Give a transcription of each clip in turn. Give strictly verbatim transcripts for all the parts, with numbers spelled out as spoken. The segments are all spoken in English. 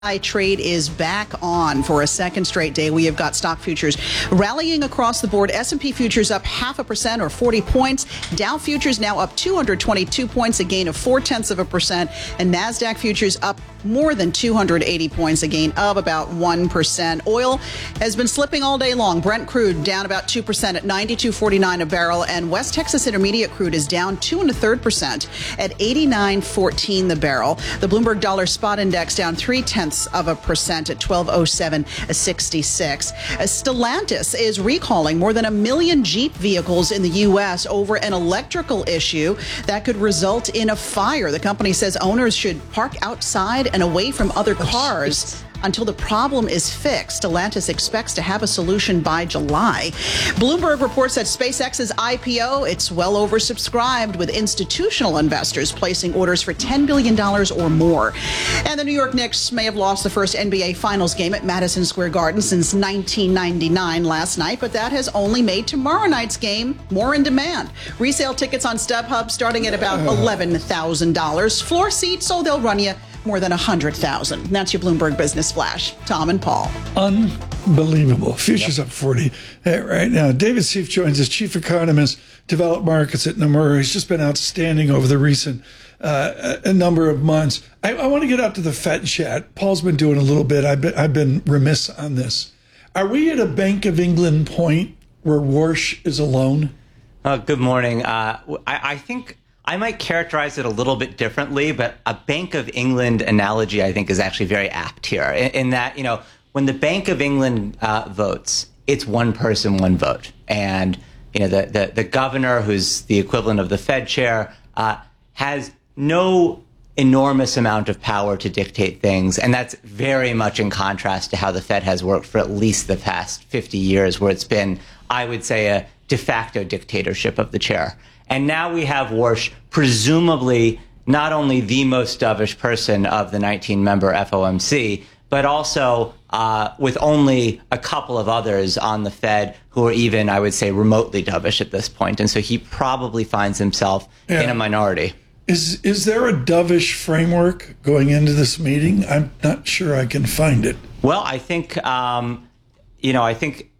Trade is back on for a second straight day. We have got stock futures rallying across the board. S and P futures up half a percent or forty points. Dow futures now up two hundred twenty-two points, a gain of four tenths of a percent. And NASDAQ futures up more than two hundred eighty points, a gain of about one percent. Oil has been slipping all day long. Brent crude down about two percent at ninety-two forty-nine a barrel. And West Texas Intermediate crude is down two and a third percent at eighty-nine fourteen the barrel. The Bloomberg Dollar Spot Index down three tenths of a percent at twelve oh seven sixty-six. Stellantis is recalling more than a million Jeep vehicles in the U S over an electrical issue that could result in a fire. The company says owners should park outside and away from other cars until the problem is fixed. Stellantis expects to have a solution by July. Bloomberg reports that SpaceX's I P O, it's well oversubscribed, with institutional investors placing orders for ten billion dollars or more. And the New York Knicks may have lost the first N B A Finals game at Madison Square Garden since nineteen ninety-nine last night, but that has only made tomorrow night's game more in demand. Resale tickets on StubHub starting at about eleven thousand dollars. Floor seats, so they'll run you more than one hundred thousand dollars. That's your Bloomberg Business Flash. Tom and Paul. Unbelievable. Futures yep. up forty right now. David Seif joins us, chief economist, developed markets at Nomura. He's just been outstanding over the recent uh, a number of months. I, I want to get out to the Fed chat. Paul's been doing a little bit. I've been, I've been remiss on this. Are we at a Bank of England point where Warsh is alone? Uh, good morning. Uh, I, I think I might characterize it a little bit differently, but a Bank of England analogy, I think, is actually very apt here in, in that, you know, when the Bank of England uh, votes, it's one person, one vote. And, you know, the, the, the governor, who's the equivalent of the Fed chair, uh, has no enormous amount of power to dictate things. And that's very much in contrast to how the Fed has worked for at least the past fifty years, where it's been, I would say, a de facto dictatorship of the chair. And now we have Warsh, presumably not only the most dovish person of the nineteen member F O M C, but also uh, with only a couple of others on the Fed who are even, I would say, remotely dovish at this point. And so he probably finds himself yeah. in a minority. Is is there a dovish framework going into this meeting? I'm not sure I can find it. Well, I think, um, you know, I think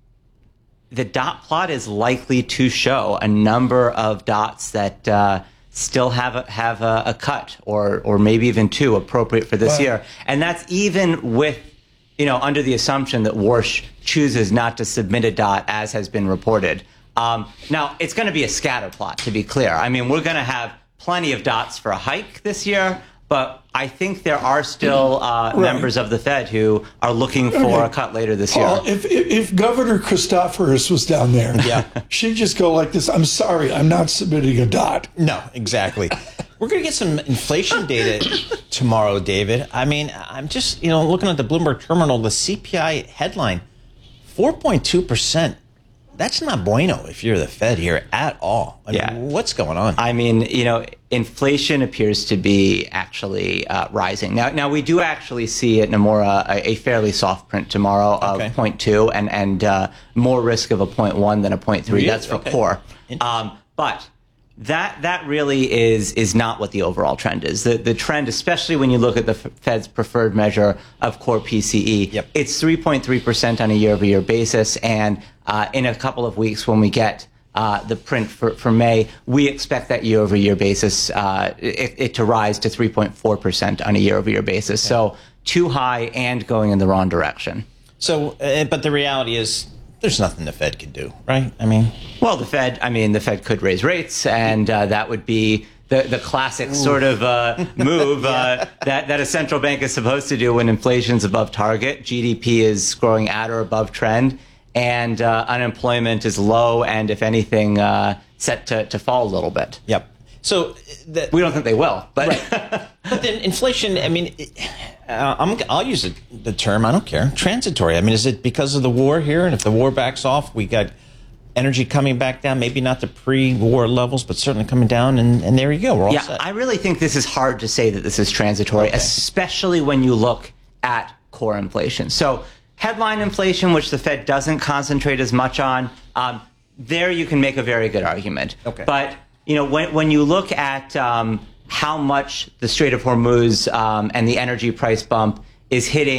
the dot plot is likely to show a number of dots that uh, still have a, have a, a cut or or maybe even two appropriate for this wow. year. And that's even with, you know, under the assumption that Warsh chooses not to submit a dot, as has been reported. Um, now, it's going to be a scatter plot, to be clear. I mean, we're going to have plenty of dots for a hike this year, but I think there are still uh, right. members of the Fed who are looking for okay. a cut later this Paul, year. If, if if Governor Christoforous was down there, yeah. she'd just go like this, I'm sorry, I'm not submitting a dot. No, exactly. We're going to get some inflation data tomorrow, David. I mean, I'm just, you know, looking at the Bloomberg terminal, the C P I headline, four point two percent. That's not bueno if you're the Fed here at all. I yeah. mean, what's going on? I mean, you know, inflation appears to be actually uh, rising. Now, now we do actually see at Nomura a, a fairly soft print tomorrow of okay. zero point two and, and uh, more risk of a zero point one than a zero point three. Really? That's for okay. core. Um, but that that really is is not what the overall trend is. The the trend, especially when you look at the Fed's preferred measure of core P C E, yep. it's three point three percent on a year-over-year basis. And uh, in a couple of weeks, when we get uh, the print for, for May, we expect that year-over-year basis uh, it, it to rise to three point four percent on a year-over-year basis. Okay. So too high and going in the wrong direction. So, uh, but the reality is, there's nothing the Fed can do, right? I mean, well, the Fed, I mean, the Fed could raise rates, and uh, that would be the, the classic Ooh. sort of uh, move yeah. uh, that, that a central bank is supposed to do when inflation's above target, G D P is growing at or above trend, and uh, unemployment is low, and if anything, uh, set to, to fall a little bit. Yep. So the, we don't think they will, but right. But then inflation. I mean, uh, I'm, I'll use it, the term. I don't care. Transitory. I mean, is it because of the war here? And if the war backs off, we got energy coming back down. Maybe not to pre-war levels, but certainly coming down. And, and there you go. We're all yeah, set. I really think this is hard to say that this is transitory, okay. especially when you look at core inflation. So headline inflation, which the Fed doesn't concentrate as much on, um, there you can make a very good argument. Okay. But you know, when when you look at um, how much the Strait of Hormuz um, and the energy price bump is hitting